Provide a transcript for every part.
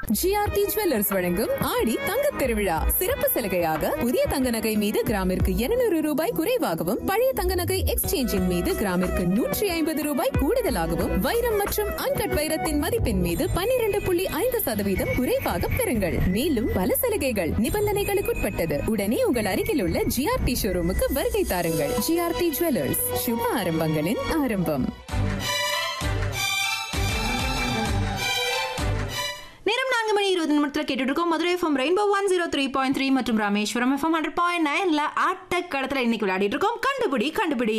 GRT jewellers வழங்கும் ஆடி தங்கத் திருவிழா சிறப்பு சலுகையாக புதிய தங்க நகை மீது கிராமிற்கு 200 ரூபாய் குறைவாகவும் பழைய தங்க நகை எக்ஸ்சேஞ்சின் மீது கிராமிற்கு 150 ரூபாய் கூடுதலாகவும் வைரம் மற்றும் அன்கட் வைரத்தின் மதிப்பின் மீது 12.5% குறைவாக பெறுங்கள். மேலும் பல சலுகைகள் நிபந்தனைகளுக்குட்பட்டது. உடனே உங்கள் அருகில் உள்ள ஜிஆர்டி ஷோரூமுக்கு வருகை தாருங்கள். ஜிஆர்டி ஜுவல்லர்ஸ், சுப ஆரம்பங்களின் ஆரம்பம். நேரம் 4 மணி 20 நிமிடத்தில் கேட்டுட்டு இருக்கோம். மதுரை எஃப்எம் ரெயின்போ 103.3 மற்றும் ராமேஸ்வரம் எஃப்எம் 100.9 ஆட்டக்கடத்தில் இன்னைக்கு விளையாடிட்டு இருக்கோம். கண்டுபிடி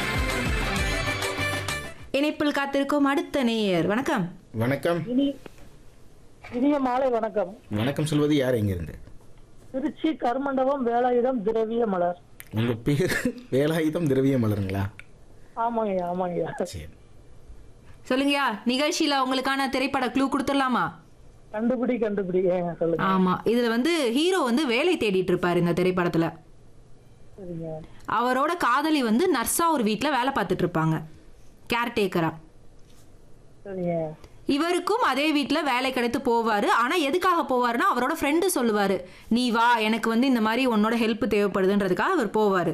இணைப்பில் காத்திருக்கோம் அடுத்த நேயர். வணக்கம். வணக்கம். இனிய மாலை வணக்கம். வணக்கம் சொல்வது யார் எங்கிருந்து? திருச்சி கருமண்டபம் வேலாயுதம் திரவிய மலர். உங்க பேர் வேலாயுதம் திரவிய மலருங்களா? ஆமாங்க. சரி, சொல்லுங்கயா. நிகழ்ச்சியில உங்களுக்கான திரைப்பட க்ளூ கொடுத்துடலாமா? கண்டுபிடி சொல்லுங்க. ஆமா, இதுல ஹீரோ வேலை தேடிட்டு இருப்பாரு இந்த திரைப்படத்துல. சரிங்க. அவரோட காதலி நர்ஸா ஒரு வீட்டுல வேலை பார்த்துட்டு இருப்பாங்க, கேர்டேக்கரா. சரிங்க. இவருக்கும் அதே வீட்டுல வேலை கிடைத்து போவாரு. ஆனா எதுக்காக போவாருன்னா அவரோட ஃப்ரெண்டு சொல்லுவாரு, நீ வா, எனக்கு இந்த மாதிரி உன்னோட ஹெல்ப் தேவைப்படுதுன்றதுக்காக அவர் போவாரு.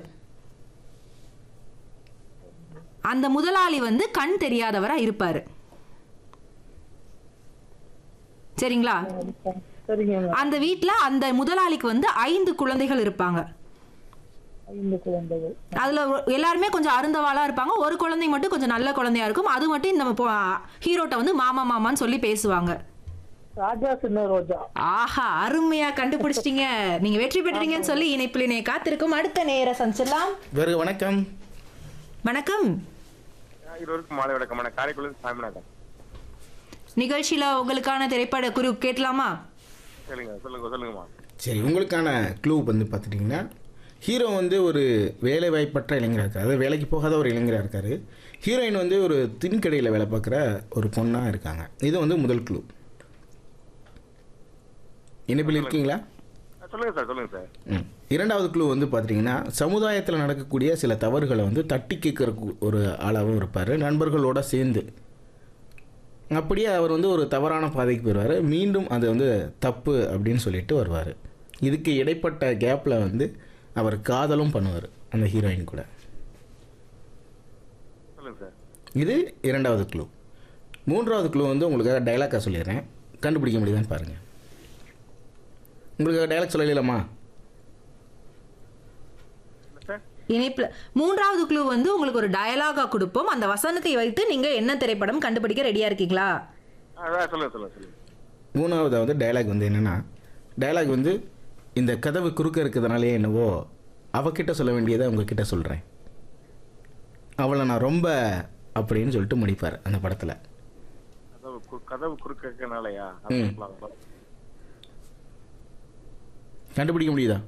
அந்த முதலாளி கண் தெரியாதவரா இருப்பாரு. சரிங்களா? சரிங்க. அந்த வீட்டுல அந்த முதலாளிக்கு 5 குழந்தைகள் இருப்பாங்க. 5 குழந்தைகள். அதுல எல்லாருமே கொஞ்சம் அருந்தவாளா இருப்பாங்க. ஒரு குழந்தை மட்டும் கொஞ்சம் நல்ல குழந்தையா இருக்கும். அது மட்டும் இந்த ஹீரோட்ட மாமான்னு சொல்லி பேசுவாங்க. ராஜா சின்ன ரோஜா. ஆஹா, அருமையா கண்டுபிடிச்சிட்டீங்க. நீங்க வெற்றி பெற்றீங்கன்னு சொல்லி இணைப்பிலே காத்திருக்கும் அடுத்த நேர சஞ்சலாம். வணக்கம். வணக்கம். மாலை வணக்கம். காரைக்குடி சாமிநாதன். நிகழ்ச்சியில உங்களுக்கான திரைப்பட குரு கேட்கலாமா? சொல்லுங்கம்மா. சரி, உங்களுக்கான க்ளூ பார்த்துட்டிங்கன்னா, ஹீரோ ஒரு வேலை வாய்ப்பற்ற இளைஞராக இருக்கார். அதாவது வேலைக்கு போகாத ஒரு இளைஞராக இருக்கார். ஹீரோயின் ஒரு தின்கடையில் வேலை பார்க்குற ஒரு பொண்ணாக இருக்காங்க. இது முதல் க்ளூ. இணைப்பில் இருக்கீங்களா? சொல்லுங்க சார். இரண்டாவது க்ளூ பார்த்துட்டிங்கன்னா, சமுதாயத்தில் நடக்கக்கூடிய சில தவறுகளை தட்டி கேட்குற ஒரு ஆளாகவும் இருப்பார், நண்பர்களோட சேர்ந்து. அப்படியே அவர் ஒரு தவறான பாதைக்கு போயிடுவார். மீண்டும் அது தப்பு அப்படின்னு சொல்லிட்டு வருவார். இதுக்கு இடைப்பட்ட கேப்பில் அவர் காதலும் பண்ணுவார் அந்த ஹீரோயின் கூட. இது இரண்டாவது க்ளூ. மூன்றாவது க்ளூ உங்களுக்காக டைலாக்காக சொல்லிடுறேன், கண்டுபிடிக்க முடியுதான்னு பாருங்கள். உங்களுக்கு டைலாக் சொல்லலாமா? இணைப்புல மூன்றாவது க்ளூ உங்களுக்கு ஒரு டயலாகா கொடுப்போம். அந்த வசனத்தை வைத்து நீங்க என்ன திரைப்படம் கண்டுபிடிக்க ரெடியா இருக்கீங்களா? மூணாவது டைலாக் என்னன்னா, டைலாக் இந்த கதவு குறுக்க இருக்கிறதுனாலே என்னவோ அவகிட்ட சொல்ல வேண்டியதை உங்ககிட்ட சொல்கிறேன், அவளை நான் ரொம்ப அப்படின்னு சொல்லிட்டு முடிப்பார் அந்த படத்தில். கதவு குறுக்கனாலயா? கண்டுபிடிக்க முடியுதா?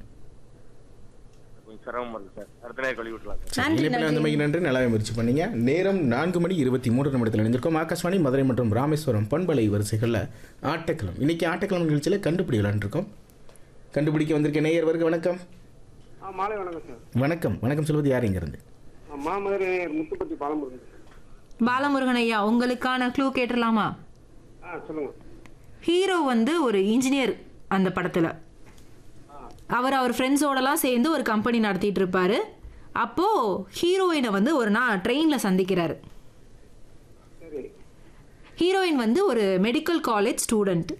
நன்றி, நல்லாவே முயற்சி பண்ணீங்க. நேரம் 4 மணி 23 நிமிடத்தில் இணைந்திருக்கோம். ஆகாஷ்வாணி மதுரை மற்றும் ராமேஸ்வரம் பண்பலை வரிசைகளில் ஆட்டக்கிழமை. இன்னைக்கு ஆட்டக்கிழமை நிகழ்ச்சியில் கண்டுபிடிக்கலான் இருக்கோம். கண்டுபிடிக்க வந்திருக்க நேயர் வருக. வணக்கம். மாலை வணக்கம் சார். வணக்கம். வணக்கம் சொல்வது யார் இங்கிருந்து? முத்துப்பட்டி பாலமுருகன். பாலமுருகன் ஐயா, உங்களுக்கான க்ளூ கேட்டுடலாமா? சொல்லுங்க. ஹீரோ ஒரு இன்ஜினியர் அந்த படத்துல. அவர் ஃப்ரெண்ட்ஸோடலாம் சேர்ந்து ஒரு கம்பெனி நடத்திட்டு இருப்பாரு. அப்போ ஹீரோயினை ஒரு நாள் ட்ரெயின்ல சந்திக்கிறாரு. ஹீரோயின் ஒரு மெடிக்கல் காலேஜ் ஸ்டூடெண்ட்.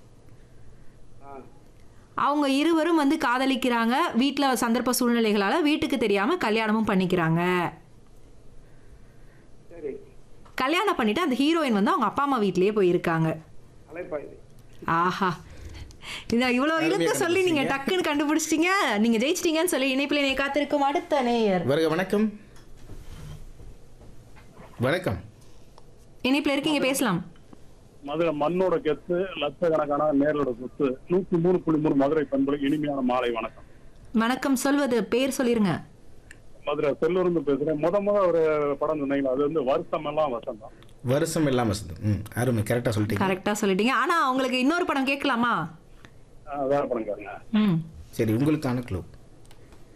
அவங்க இருவரும் காதலிக்கிறாங்க. வீட்டில் சந்தர்ப்ப சூழ்நிலைகளால வீட்டுக்கு தெரியாம கல்யாணமும் பண்ணிக்கிறாங்க. கல்யாணம் பண்ணிட்டு அந்த ஹீரோயின் அவங்க அப்பா அம்மா வீட்லயே போயிருக்காங்க. ஆஹா, இவ்வளவு இழுத்து சொல்லி நீங்க டக்குன்னு கண்டுபிடிச்சிட்டீங்க. நீங்க ஜெயிச்சிட்டீங்கன்னு சொல்லி இணைப்பிலே காத்திருக்கும் அடுத்த நேயர். வணக்கம். வணக்கம். இணைப்பில் இருக்கீங்க, பேசலாம். மதுரை மண்ணோட கெத்து, லட்சக்கணக்கான நேரோட சொத்து. 103.3 மதுரை பண்பலை இனிமையான மாலை வணக்கம். வணக்கம். சொல்வது பேர் சொல்லிருங்க. மதுரை செல்லூர்ந்து பேசுறேன். முத ஒரு படம் சொன்னீங்களா, அது வருஷம் எல்லாம் வசந்தம். வருஷம் எல்லாம் வசந்தம். அருமை, கரெக்டா சொல்லிட்டீங்க. ஆனா உங்களுக்கு இன்னொரு படம் கேட்கலாமா? வேற படம் கேளுங்க. சரி, உங்களுக்கான க்ளூ.